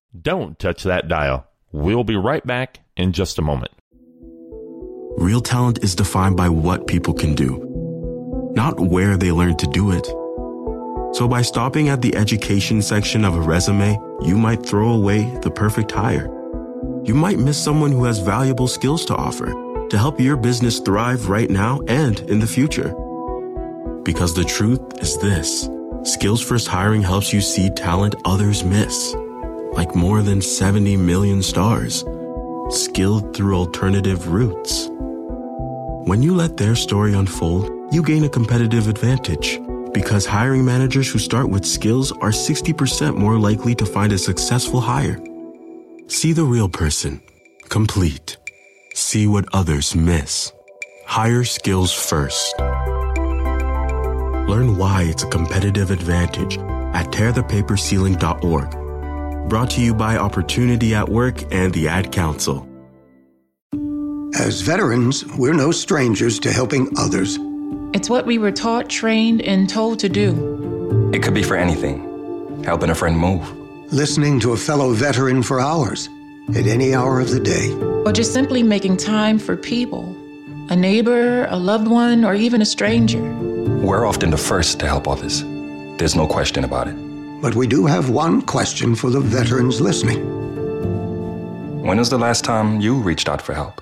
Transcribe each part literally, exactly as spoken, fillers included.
Don't touch that dial. We'll be right back in just a moment. Real talent is defined by what people can do, not where they learn to do it. So by stopping at the education section of a resume, you might throw away the perfect hire. You might miss someone who has valuable skills to offer to help your business thrive right now and in the future. Because the truth is this: Skills First Hiring helps you see talent others miss, like more than seventy million stars, skilled through alternative routes. When you let their story unfold, you gain a competitive advantage, because hiring managers who start with skills are sixty percent more likely to find a successful hire. See the real person, complete. See what others miss. Hire skills first. Learn why it's a competitive advantage at tear the paper ceiling dot org. Brought to you by Opportunity at Work and the Ad Council. As veterans, we're no strangers to helping others. It's what we were taught, trained, and told to do. It could be for anything. Helping a friend move. Listening to a fellow veteran for hours, at any hour of the day. Or just simply making time for people. A neighbor, a loved one, or even a stranger. We're often the first to help others. There's no question about it. But we do have one question for the veterans listening. When was the last time you reached out for help?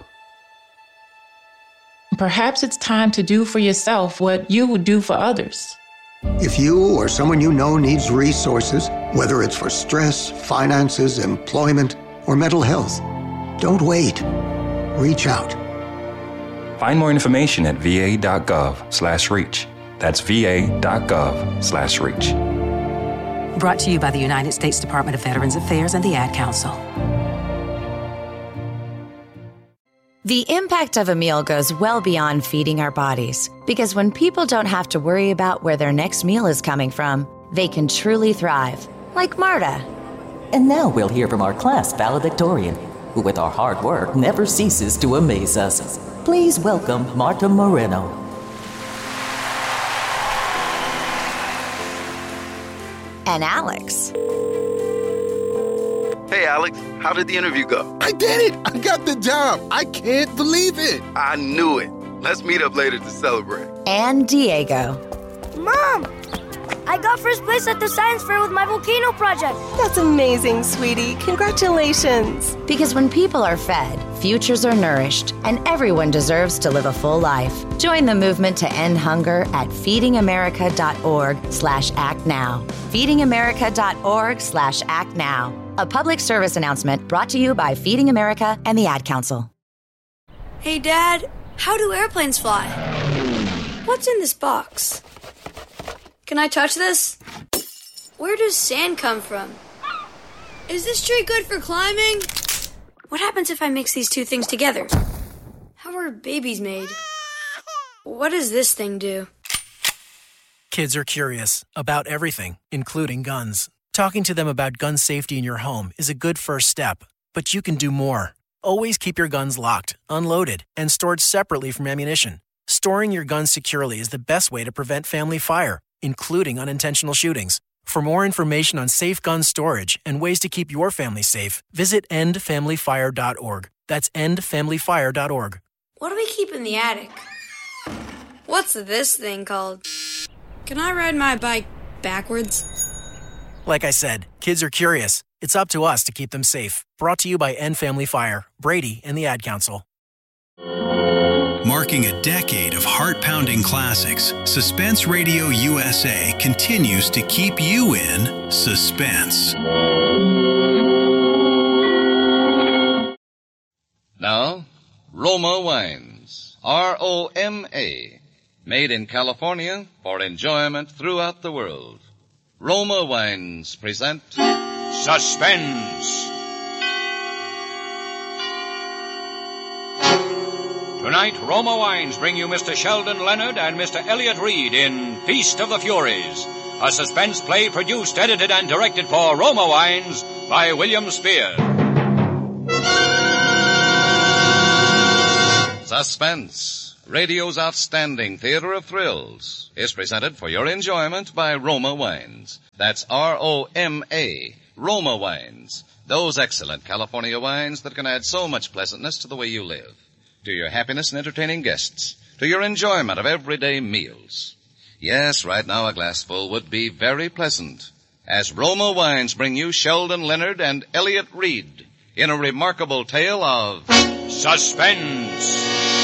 Perhaps it's time to do for yourself what you would do for others. If you or someone you know needs resources, whether it's for stress, finances, employment, or mental health, don't wait. Reach out. Find more information at va.gov slash reach. That's va.gov slash reach. Brought to you by the United States Department of Veterans Affairs and the Ad Council. The impact of a meal goes well beyond feeding our bodies, because when people don't have to worry about where their next meal is coming from, they can truly thrive, like Marta. And now we'll hear from our class valedictorian, who with our hard work never ceases to amaze us. Please welcome Marta Moreno. And Alex. Hey, Alex, how did the interview go? I did it! I got the job! I can't believe it! I knew it. Let's meet up later to celebrate. And Diego. Mom! I got first place at the science fair with my volcano project. That's amazing, sweetie. Congratulations. Because when people are fed, futures are nourished, and everyone deserves to live a full life. Join the movement to end hunger at feedingamerica.org slash act now. feedingamerica.org slash act now. A public service announcement brought to you by Feeding America and the Ad Council. Hey, Dad, how do airplanes fly? What's in this box? Can I touch this? Where does sand come from? Is this tree good for climbing? What happens if I mix these two things together? How are babies made? What does this thing do? Kids are curious about everything, including guns. Talking to them about gun safety in your home is a good first step, but you can do more. Always keep your guns locked, unloaded, and stored separately from ammunition. Storing your guns securely is the best way to prevent family fire, including unintentional shootings. For more information on safe gun storage and ways to keep your family safe, visit end family fire dot org. That's end family fire dot org. What do we keep in the attic? What's this thing called? Can I ride my bike backwards? Like I said, kids are curious. It's up to us to keep them safe. Brought to you by End Family Fire, Brady, and the Ad Council. Marking a decade of heart-pounding classics, Suspense Radio U S A continues to keep you in suspense. Now, Roma Wines, R O M A, made in California for enjoyment throughout the world. Roma Wines present Suspense. Tonight, Roma Wines bring you Mister Sheldon Leonard and Mister Elliot Reed in Feast of the Furies, a suspense play produced, edited, and directed for Roma Wines by William Spear. Suspense, radio's outstanding theater of thrills, is presented for your enjoyment by Roma Wines. That's R O M A, Roma wines. Those excellent California wines that can add so much pleasantness to the way you live, to your happiness in entertaining guests, to your enjoyment of everyday meals. Yes, right now a glassful would be very pleasant, as Roma wines bring you Sheldon Leonard and Elliot Reed in a remarkable tale of suspense.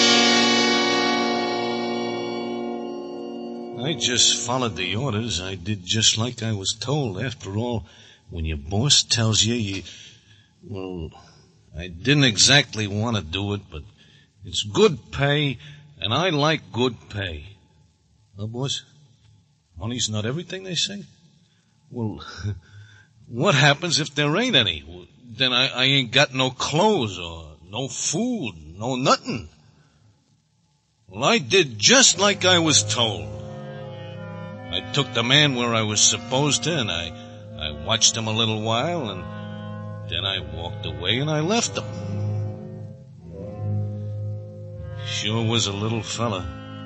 I just followed the orders. I did just like I was told. After all, when your boss tells you, you... Well, I didn't exactly want to do it, but it's good pay, and I like good pay. Huh, boss? Money's not everything, they say? Well, what happens if there ain't any? Then I, I ain't got no clothes or no food, no nothing. Well, I did just like I was told. I took the man where I was supposed to, and I, I watched him a little while, and then I walked away and I left him. Sure was a little fella.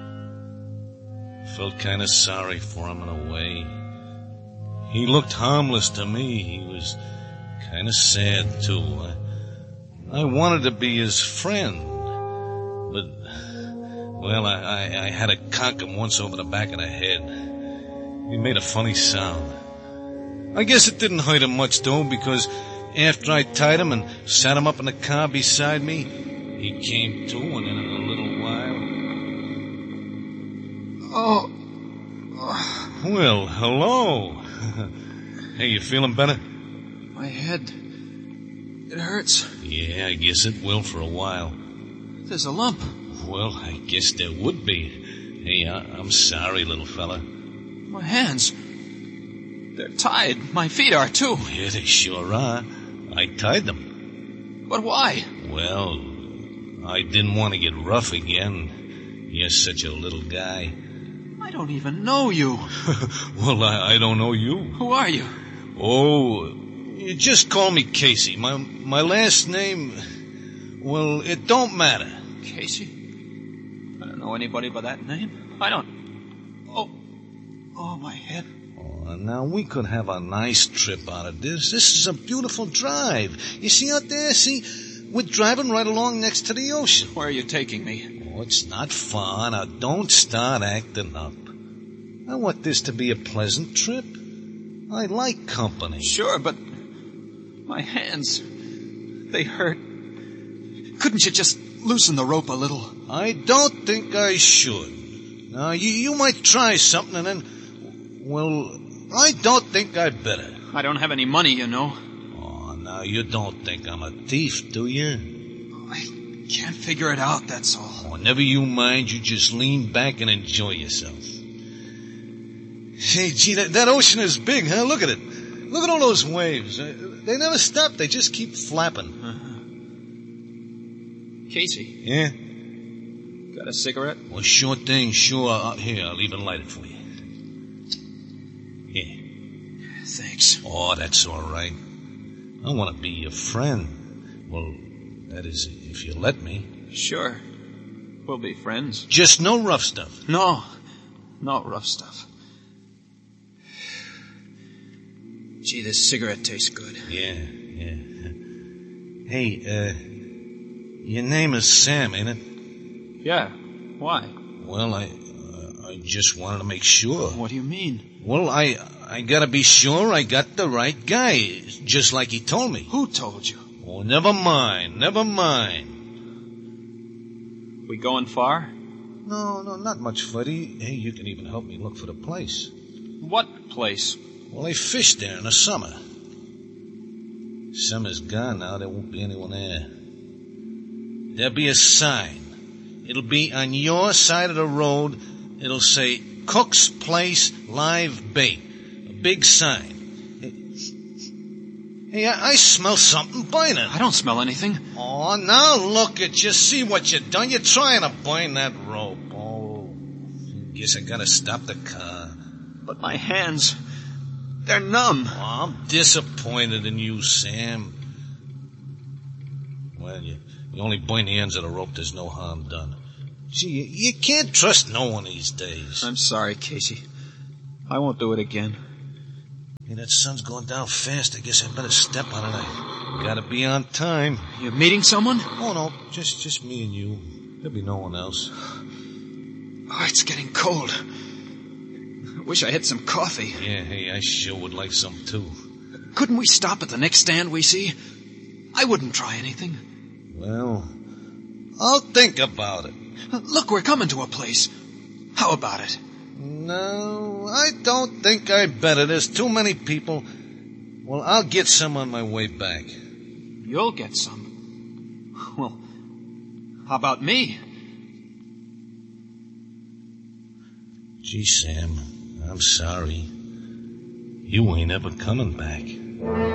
Felt kind of sorry for him in a way. He looked harmless to me. He was kind of sad, too. I, I wanted to be his friend, but, well, I, I, I had to conk him once over the back of the head. He made a funny sound. I guess it didn't hurt him much, though, because after I tied him and sat him up in the car beside me, he came to, and in a little while... Oh. oh. Well, hello. Hey, you feeling better? My head... it hurts. Yeah, I guess it will for a while. There's a lump. Well, I guess there would be. Hey, I, I'm sorry, little fella. My hands, they're tied. My feet are, too. Yeah, they sure are. I tied them. But why? Well, I didn't want to get rough again. You're such a little guy. I don't even know you. Well, I, I don't know you. Who are you? Oh, you just call me Casey. My, my last name, well, it don't matter. Casey? I don't know anybody by that name. I don't... Oh... Oh, my head. Oh, now we could have a nice trip out of this. This is a beautiful drive. You see out there? See? We're driving right along next to the ocean. Where are you taking me? Oh, it's not far. Now, don't start acting up. I want this to be a pleasant trip. I like company. Sure, but my hands, they hurt. Couldn't you just loosen the rope a little? I don't think I should. Now, you, you might try something and then... Well, I don't think I'd better. I don't have any money, you know. Oh, now you don't think I'm a thief, do you? I can't figure it out, that's all. Oh, never you mind. You just lean back and enjoy yourself. Hey, gee, that, that ocean is big, huh? Look at it. Look at all those waves. Uh, they never stop. They just keep flapping. Uh-huh. Casey. Yeah? Got a cigarette? Well, sure thing, sure. Uh, here, I'll even light it for you. Here. Thanks. Oh, that's all right. I want to be your friend. Well, that is, if you let me. Sure. We'll be friends. Just no rough stuff. No. No rough stuff. Gee, this cigarette tastes good. Yeah, yeah. Hey, uh, your name is Sam, ain't it? Yeah. Why? Well, I, uh, I just wanted to make sure. What do you mean? Well, I, I gotta be sure I got the right guy, just like he told me. Who told you? Oh, never mind, never mind. We going far? No, no, not much further. Hey, you can even help me look for the place. What place? Well, they fish there in the summer. Summer's gone now. There won't be anyone there. There'll be a sign. It'll be on your side of the road. It'll say, Cook's Place Live Bait. A big sign. Hey, I, I smell something burning. I don't smell anything. Oh, now look at you. See what you done. You're trying to burn that rope. Oh, guess I gotta stop the car. But my hands... they're numb. Oh, I'm disappointed in you, Sam. Well, you, you only burn the ends of the rope, there's no harm done. Gee, you, you can't trust no one these days. I'm sorry, Casey. I won't do it again. Hey, that sun's going down fast. I guess I better step on it. I gotta be on time. You meeting someone? Oh, no. Just, just me and you. There'll be no one else. Oh, it's getting cold. I wish I had some coffee. Yeah, hey, I sure would like some, too. Couldn't we stop at the next stand we see? I wouldn't try anything. Well, I'll think about it. Look, we're coming to a place. How about it? No, I don't think I better. There's too many people. Well, I'll get some on my way back. You'll get some? Well, how about me? Gee, Sam, I'm sorry. You ain't ever coming back.